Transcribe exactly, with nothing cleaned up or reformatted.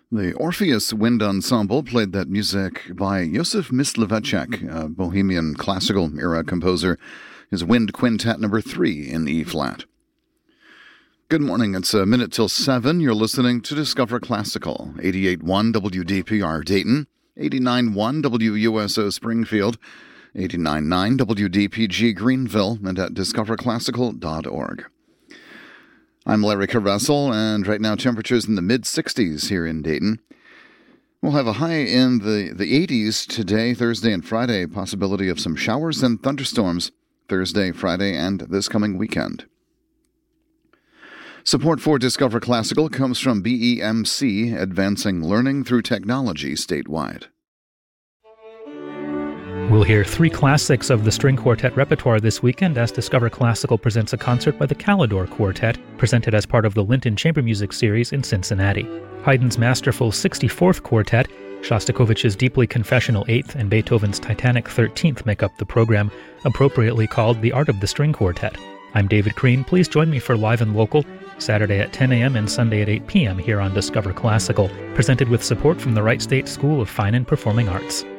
The Orpheus Wind Ensemble played that music by Josef Mysliveček, a Bohemian classical-era composer, his Wind Quintet number three in E-flat. Good morning. It's a minute till seven. You're listening to Discover Classical, eighty-eight point one W D P R Dayton, eighty-nine point one W U S O Springfield, eighty-nine point nine W D P G Greenville, and at discover classical dot org. I'm Larry Caressel, and right now temperatures in the mid-sixties here in Dayton. We'll have a high in the, the eighties today, Thursday and Friday, possibility of some showers and thunderstorms Thursday, Friday, and this coming weekend. Support for Discover Classical comes from B E M C, advancing learning through technology statewide. We'll hear three classics of the string quartet repertoire this weekend as Discover Classical presents a concert by the Calidore Quartet, presented as part of the Linton Chamber Music Series in Cincinnati. Haydn's masterful sixty-fourth Quartet, Shostakovich's deeply confessional eighth, and Beethoven's Titanic thirteenth make up the program, appropriately called The Art of the String Quartet. I'm David Crean. Please join me for Live and Local, Saturday at ten a.m. and Sunday at eight p.m. here on Discover Classical, presented with support from the Wright State School of Fine and Performing Arts.